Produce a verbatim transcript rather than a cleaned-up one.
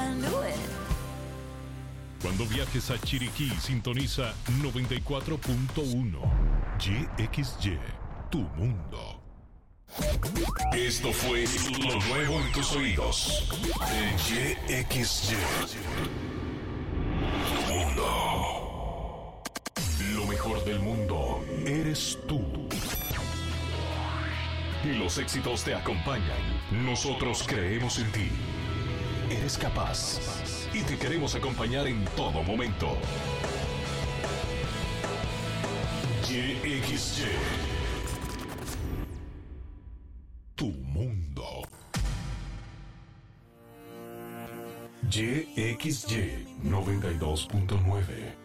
I knew it. Cuando viajes a Chiriquí, sintoniza noventa y cuatro punto uno. Y X Y, tu mundo. Esto fue lo nuevo en tus oídos. En Y X Y. Tu mundo. Lo mejor del mundo eres tú. Y los éxitos te acompañan. Nosotros creemos en ti. Eres capaz. Y te queremos acompañar en todo momento. Y X Y. Tu mundo. Y X Y noventa y dos punto nueve.